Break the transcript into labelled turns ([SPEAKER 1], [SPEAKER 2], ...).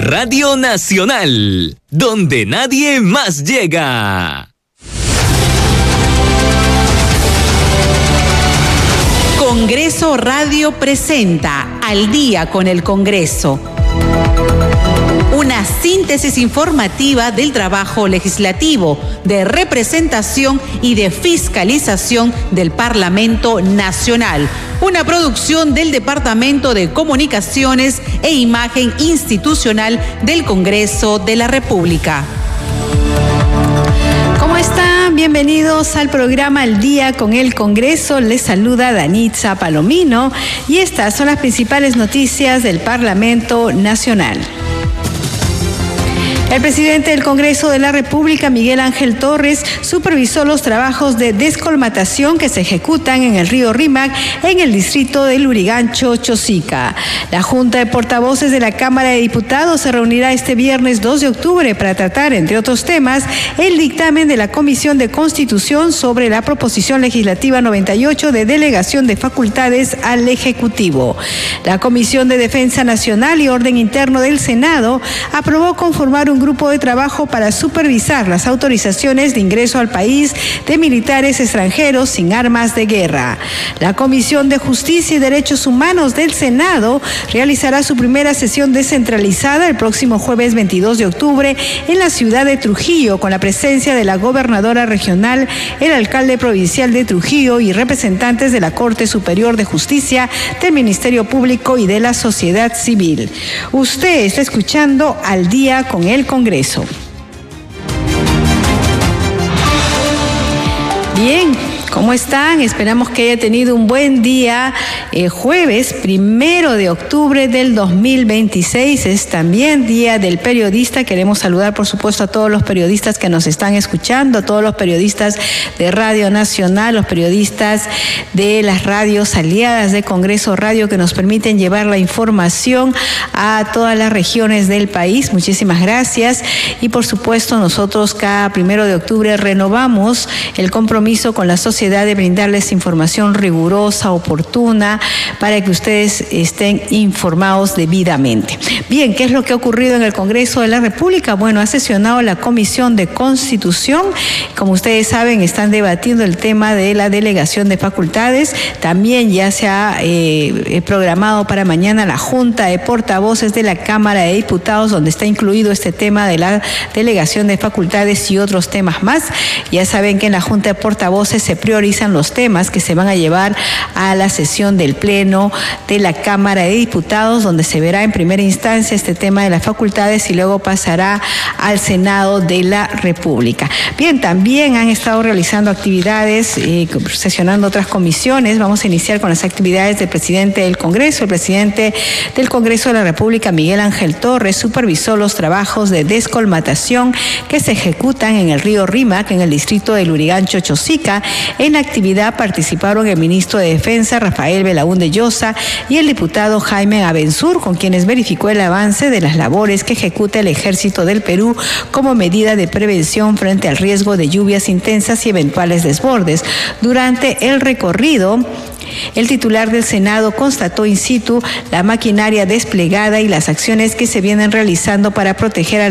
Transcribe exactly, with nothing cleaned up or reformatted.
[SPEAKER 1] Radio Nacional, donde nadie más llega.
[SPEAKER 2] Congreso Radio presenta Al Día con el Congreso. Una síntesis informativa del trabajo legislativo, de representación y de fiscalización del Parlamento Nacional. Una producción del Departamento de Comunicaciones e Imagen Institucional del Congreso de la República. ¿Cómo están? Bienvenidos al programa Al Día con el Congreso. Les saluda Danitza Palomino y estas son las principales noticias del Parlamento Nacional. El presidente del Congreso de la República, Miguel Ángel Torres, supervisó los trabajos de descolmatación que se ejecutan en el río Rímac, en el distrito de Lurigancho, Chosica. La Junta de Portavoces de la Cámara de Diputados se reunirá este viernes dos de octubre para tratar, entre otros temas, el dictamen de la Comisión de Constitución sobre la Proposición Legislativa noventa y ocho de delegación de facultades al Ejecutivo. La Comisión de Defensa Nacional y Orden Interno del Senado aprobó conformar un grupo de trabajo para supervisar las autorizaciones de ingreso al país de militares extranjeros sin armas de guerra. La Comisión de Justicia y Derechos Humanos del Senado realizará su primera sesión descentralizada el próximo jueves veintidós de octubre en la ciudad de Trujillo, con la presencia de la gobernadora regional, el alcalde provincial de Trujillo y representantes de la Corte Superior de Justicia, del Ministerio Público y de la sociedad civil. Usted está escuchando Al Día con el Congreso. Bien, ¿cómo están? Esperamos que haya tenido un buen día. Eh, jueves primero de octubre del dos mil veintiséis es también Día del Periodista. Queremos saludar, por supuesto, a todos los periodistas que nos están escuchando, a todos los periodistas de Radio Nacional, los periodistas de las radios aliadas de Congreso Radio que nos permiten llevar la información a todas las regiones del país. Muchísimas gracias. Y, por supuesto, nosotros cada primero de octubre renovamos el compromiso con la sociedad de brindarles información rigurosa, oportuna, para que ustedes estén informados debidamente. Bien, ¿qué es lo que ha ocurrido en el Congreso de la República? Bueno, ha sesionado la Comisión de Constitución. Como ustedes saben, están debatiendo el tema de la delegación de facultades. También ya se ha eh, programado para mañana la Junta de Portavoces de la Cámara de Diputados, donde está incluido este tema de la delegación de facultades y otros temas más. Ya saben que en la Junta de Portavoces se priorizan los temas que se van a llevar a la sesión del Pleno de la Cámara de Diputados, donde se verá en primera instancia este tema de las facultades y luego pasará al Senado de la República. Bien, también han estado realizando actividades, eh, sesionando otras comisiones. Vamos a iniciar con las actividades del presidente del Congreso. El presidente del Congreso de la República, Miguel Ángel Torres, supervisó los trabajos de descolmatación que se ejecutan en el río Rímac, en el distrito de Lurigancho, Chosica. En la actividad participaron el ministro de Defensa, Rafael Belaúnde Llosa, y el diputado Jaime Abensur, con quienes verificó el avance de las labores que ejecuta el Ejército del Perú como medida de prevención frente al riesgo de lluvias intensas y eventuales desbordes. Durante el recorrido, el titular del Senado constató in situ la maquinaria desplegada y las acciones que se vienen realizando para proteger a la